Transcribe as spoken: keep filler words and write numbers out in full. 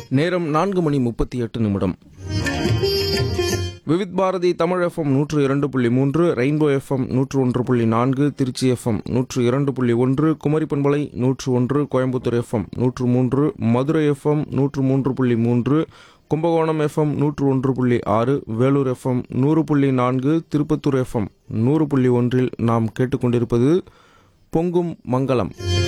நேரம் நான்கு மணி முப்பத்தி எட்டு நிமிடம். விவித் பாரதி தமிழ் எஃப்எம் நூற்று இரண்டு புள்ளி மூன்று, ரெயின்போ எஃப்எம் நூற்று ஒன்று புள்ளி நான்கு, திருச்சி எஃப்எம் நூற்று இரண்டு புள்ளி ஒன்று, குமரி பண்பலை நூற்று ஒன்று, கோயம்புத்தூர் எஃப்எம் நூற்று மூன்று, மதுரை எஃப்எம் நூற்று மூன்று புள்ளி மூன்று, கும்பகோணம் எஃப்எம் நூற்று ஒன்று புள்ளி ஆறு, வேலூர் எஃப்எம் நூறு புள்ளி நான்கு, திருப்பத்தூர் எஃப்எம் நூறு புள்ளி ஒன்றில் நாம் கேட்டுக்கொண்டிருப்பது பொங்கும் மங்களம்.